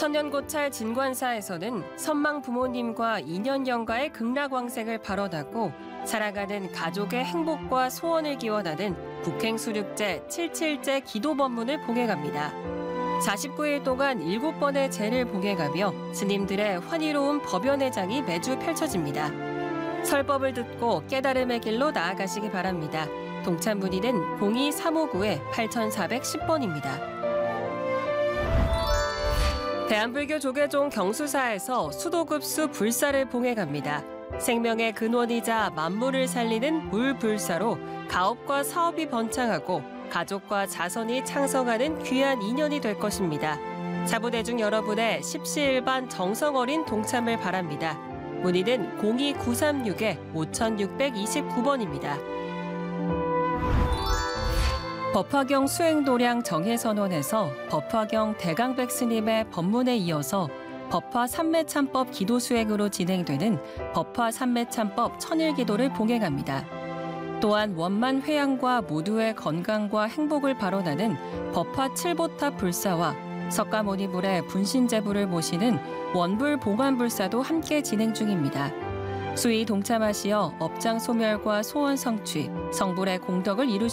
천년고찰 진관사에서는 선망 부모님과 인연영가의 극락왕생을 발언하고 살아가는 가족의 행복과 소원을 기원하는 국행수륙제 77제 기도법문을 봉해갑니다. 49일 동안 7번의 제를 봉해가며 스님들의 환희로운 법연회장이 매주 펼쳐집니다. 설법을 듣고 깨달음의 길로 나아가시기 바랍니다. 동참 문의는 02-359-8410번입니다. 대한불교 조계종 경수사에서 수도급수 불사를 봉해갑니다. 생명의 근원이자 만물을 살리는 물불사로 가업과 사업이 번창하고 가족과 자손이 창성하는 귀한 인연이 될 것입니다. 자부대중 여러분의 십시일반 정성 어린 동참을 바랍니다. 문의는 02-936-5629번입니다. 법화경 수행도량 정해선언에서 법화경 대강백 스님의 법문에 이어서 법화 삼매참법 기도 수행으로 진행되는 법화 삼매참법 천일기도를 봉행합니다. 또한 원만 회양과 모두의 건강과 행복을 발언하는 법화 칠보탑 불사와 석가모니불의 분신제불을 모시는 원불 봉안불사도 함께 진행 중입니다. 수의 동참하시어 업장 소멸과 소원 성취, 성불의 공덕을 이루시기